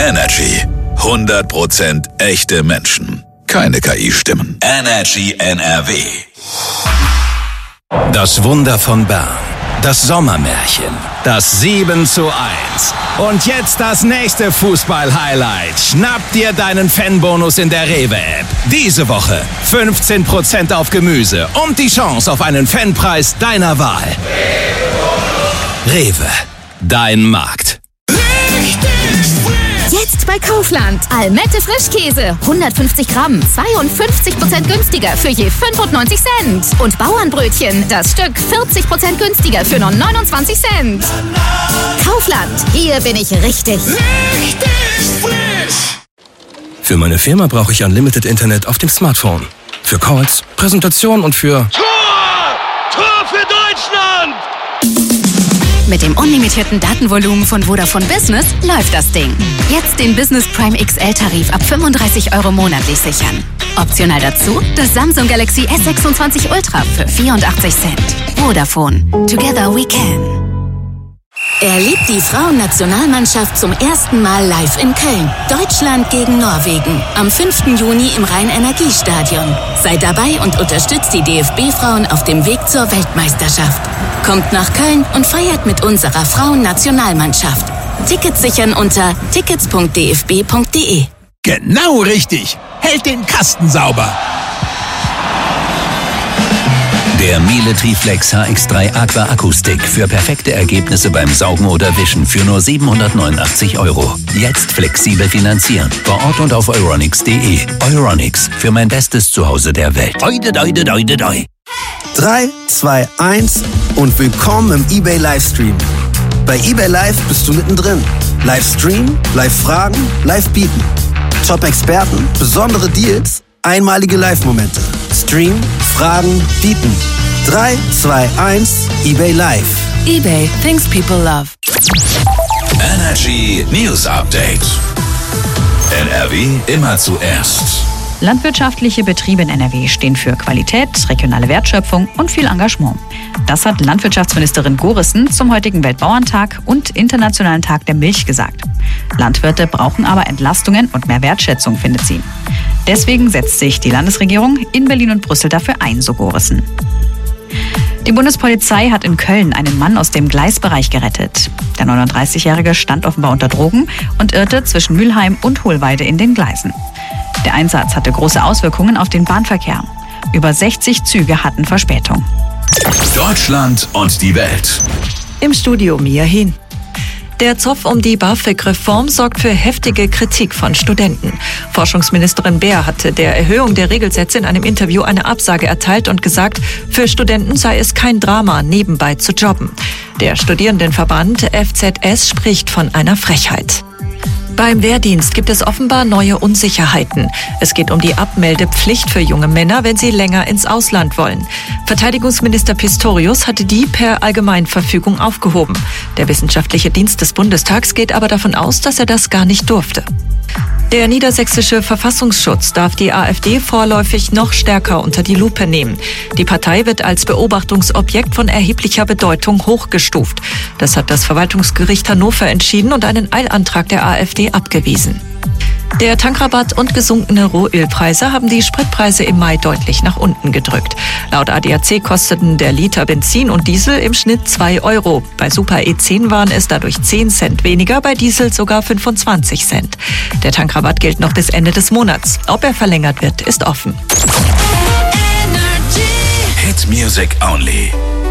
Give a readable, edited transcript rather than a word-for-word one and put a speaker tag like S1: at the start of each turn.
S1: Energy. 100% echte Menschen. Keine KI-Stimmen. Energy NRW.
S2: Das Wunder von Bern. Das Sommermärchen. Das 7:1. Und jetzt das nächste Fußball-Highlight. Schnapp dir deinen Fanbonus in der Rewe-App. Diese Woche 15% auf Gemüse und die Chance auf einen Fanpreis deiner Wahl. Rewe. Dein Markt.
S3: Jetzt bei Kaufland. Almette Frischkäse. 150 Gramm. 52% günstiger für je 95 Cent. Und Bauernbrötchen. Das Stück 40% günstiger für nur 29 Cent. Kaufland. Hier bin ich richtig.
S4: Richtig frisch.
S5: Für meine Firma brauche ich Unlimited Internet auf dem Smartphone. Für Calls, Präsentationen und für...
S4: Tor für Deutschland!
S3: Mit dem unlimitierten Datenvolumen von Vodafone Business läuft das Ding. Jetzt den Business Prime XL-Tarif ab 35 € monatlich sichern. Optional dazu das Samsung Galaxy S26 Ultra für 84 Cent. Vodafone. Together we can. Erlebt die Frauennationalmannschaft zum ersten Mal live in Köln. Deutschland gegen Norwegen. Am 5. Juni im Rhein-Energiestadion. Seid dabei und unterstützt die DFB-Frauen auf dem Weg zur Weltmeisterschaft. Kommt nach Köln und feiert mit unserer Frauennationalmannschaft. Tickets sichern unter tickets.dfb.de.
S6: Genau richtig. Hält den Kasten sauber.
S2: Der Miele Triflex HX3 Aqua Akustik für perfekte Ergebnisse beim Saugen oder Wischen für nur 789 €. Jetzt flexibel finanzieren. Vor Ort und auf euronics.de. Euronics, für mein bestes Zuhause der Welt. Doi, doi, doi, doi.
S7: 3, 2, 1 und willkommen im eBay Livestream. Bei eBay Live bist du mittendrin. Livestream, Live-Fragen, Live-Bieten. Top-Experten, besondere Deals, einmalige Live-Momente. Stream, Fragen, Bieten. 3, 2, 1, eBay Live.
S3: eBay, things people love.
S1: Energy News Update. NRW immer zuerst.
S8: Landwirtschaftliche Betriebe in NRW stehen für Qualität, regionale Wertschöpfung und viel Engagement. Das hat Landwirtschaftsministerin Gorissen zum heutigen Weltbauerntag und Internationalen Tag der Milch gesagt. Landwirte brauchen aber Entlastungen und mehr Wertschätzung, findet sie. Deswegen setzt sich die Landesregierung in Berlin und Brüssel dafür ein, so Gorissen. Die Bundespolizei hat in Köln einen Mann aus dem Gleisbereich gerettet. Der 39-Jährige stand offenbar unter Drogen und irrte zwischen Mülheim und Hohlweide in den Gleisen. Der Einsatz hatte große Auswirkungen auf den Bahnverkehr. Über 60 Züge hatten Verspätung.
S1: Deutschland und die Welt.
S9: Im Studio Mia Hin. Der Zoff um die BAföG-Reform sorgt für heftige Kritik von Studenten. Forschungsministerin Beer hatte der Erhöhung der Regelsätze in einem Interview eine Absage erteilt und gesagt, für Studenten sei es kein Drama, nebenbei zu jobben. Der Studierendenverband FZS spricht von einer Frechheit. Beim Wehrdienst gibt es offenbar neue Unsicherheiten. Es geht um die Abmeldepflicht für junge Männer, wenn sie länger ins Ausland wollen. Verteidigungsminister Pistorius hatte die per Allgemeinverfügung aufgehoben. Der Wissenschaftliche Dienst des Bundestags geht aber davon aus, dass er das gar nicht durfte. Der niedersächsische Verfassungsschutz darf die AfD vorläufig noch stärker unter die Lupe nehmen. Die Partei wird als Beobachtungsobjekt von erheblicher Bedeutung hochgestuft. Das hat das Verwaltungsgericht Hannover entschieden und einen Eilantrag der AfD abgewiesen. Der Tankrabatt und gesunkene Rohölpreise haben die Spritpreise im Mai deutlich nach unten gedrückt. Laut ADAC kosteten der Liter Benzin und Diesel im Schnitt 2 €. Bei Super E10 waren es dadurch 10 Cent weniger, bei Diesel sogar 25 Cent. Der Tankrabatt gilt noch bis Ende des Monats. Ob er verlängert wird, ist offen.
S1: Hit Music Only.